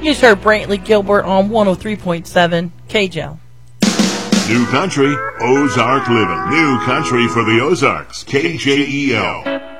You just heard Brantley Gilbert on 103.7 KJL. New country, Ozark living. New country for the Ozarks, KJEL.